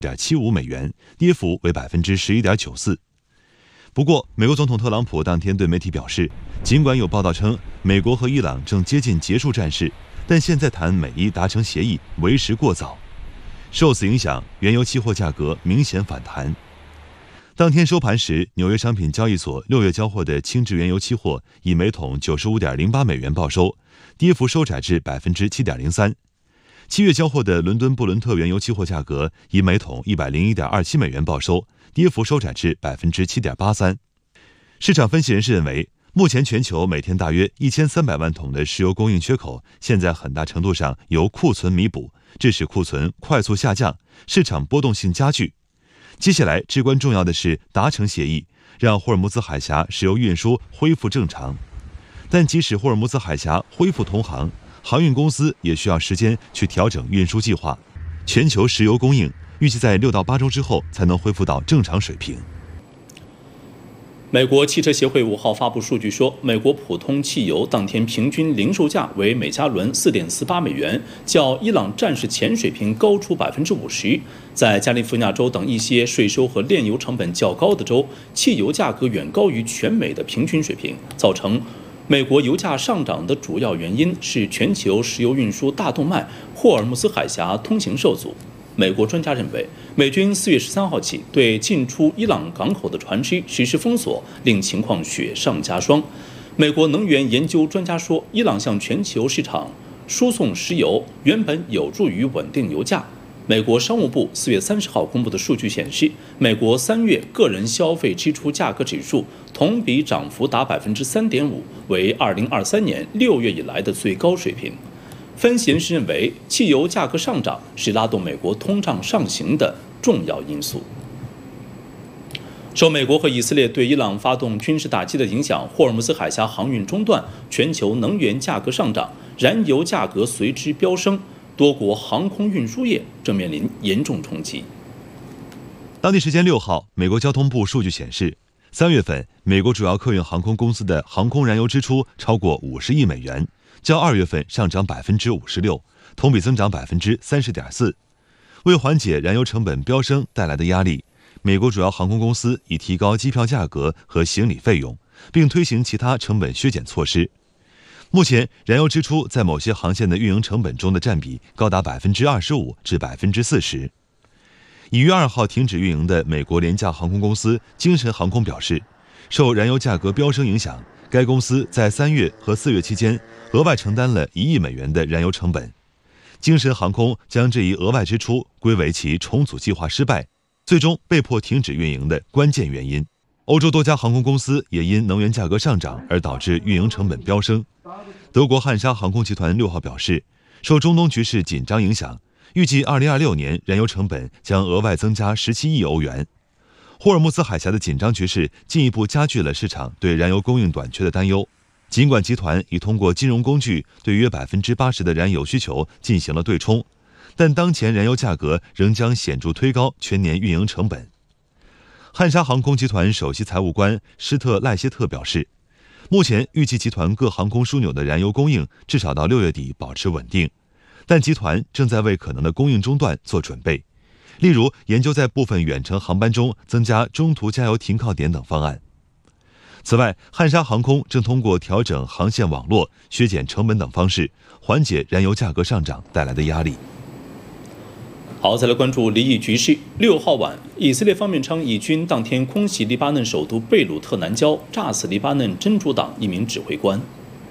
$0.75，跌幅为11.94%。不过，美国总统特朗普当天对媒体表示，尽管有报道称美国和伊朗正接近结束战事，但现在谈美伊达成协议为时过早。受此影响，原油期货价格明显反弹。当天收盘时，纽约商品交易所6月交货的轻质原油期货以每桶$95.08报收，跌幅收窄至7.03%。7月交货的伦敦布伦特原油期货价格以每桶$101.27报收，跌幅收窄至7.83%。市场分析人士认为，目前全球每天大约1300万桶的石油供应缺口，现在很大程度上由库存弥补，致使库存快速下降，市场波动性加剧。接下来至关重要的是达成协议，让霍尔木兹海峡石油运输恢复正常。但即使霍尔木兹海峡恢复通航，航运公司也需要时间去调整运输计划。全球石油供应预计在6到8周之后才能恢复到正常水平。 美国汽车协会5号发布数据说，美国普通汽油当天平均零售价为每加仑$4.48，较伊朗战事前水平高出50%。在加利福尼亚州等一些税收和炼油成本较高的州，汽油价格远高于全美的平均水平，造成美国油价上涨的主要原因是全球石油运输大动脉霍尔木兹海峡通行受阻。美国专家认为，美军4月13号起对进出伊朗港口的船只实施封锁，令情况雪上加霜。美国能源研究专家说，伊朗向全球市场输送石油原本有助于稳定油价。美国商务部4月30号公布的数据显示，美国3月个人消费支出价格指数同比涨幅达3.5%，为2023年6月以来的最高水平。分析人士认为，汽油价格上涨是拉动美国通胀上行的重要因素。受美国和以色列对伊朗发动军事打击的影响，霍尔木兹海峡航运中断，全球能源价格上涨，燃油价格随之飙升，多国航空运输业正面临严重冲击。 当地时间6号，美国交通部数据显示，3月份美国主要客运航空公司的航空燃油支出超过50亿美元。较2月份上涨56%，同比增长30.4%。为缓解燃油成本飙升带来的压力，美国主要航空公司已提高机票价格和行李费用，并推行其他成本削减措施。目前，燃油支出在某些航线的运营成本中的占比高达25%至40%。已于2号停止运营的美国廉价航空公司精神航空表示，受燃油价格飙升影响，该公司在3月和4月期间额外承担了1亿美元的燃油成本。精神航空将这一额外支出归为其重组计划失败，最终被迫停止运营的关键原因。欧洲多家航空公司也因能源价格上涨而导致运营成本飙升。德国汉莎航空集团6号表示，受中东局势紧张影响，预计2026年燃油成本将额外增加17亿欧元。霍尔木兹海峡的紧张局势进一步加剧了市场对燃油供应短缺的担忧。尽管集团已通过金融工具对约80%的燃油需求进行了对冲，但当前燃油价格仍将显著推高全年运营成本。汉莎航空集团首席财务官施特赖谢特表示，目前预计集团各航空枢纽的燃油供应至少到6月底保持稳定，但集团正在为可能的供应中断做准备，例如研究在部分远程航班中增加中途加油停靠点等方案。此外，汉莎航空正通过调整航线网络、削减成本等方式，缓解燃油价格上涨带来的压力。 好，再来关注离异局势。6号晚，以色列方面称，以军当天空袭黎巴嫩首都贝鲁特南郊，炸死黎巴嫩真主党一名指挥官。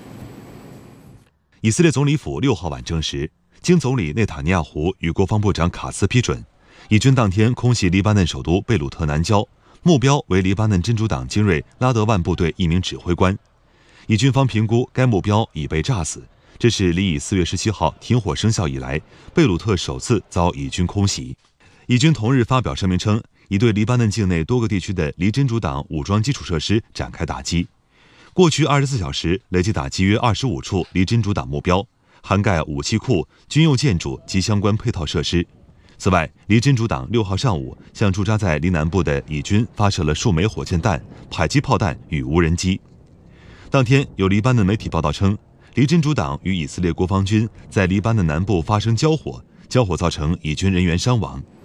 以色列总理府6号晚证实，经总理内塔尼亚胡与国防部长卡茨批准，以军当天空袭黎巴嫩首都贝鲁特南郊，目标为黎巴嫩真主党精锐拉德万部队一名指挥官。以军方评估该目标已被炸死，这是离以4月17号停火生效以来，贝鲁特首次遭以军空袭。以军同日发表声明称，已对黎巴嫩境内多个地区的离真主党武装基础设施展开打击。过去24小时累计打击约25处离真主党目标，涵盖武器库、军用建筑及相关配套设施。此外，离真主党6号上午向驻扎在黎南部的以军发射了数枚火箭弹、迫击炮弹与无人机。当天，有黎巴嫩媒体报道称，离真主党与以色列国防军在黎巴嫩南部发生交火造成以军人员伤亡。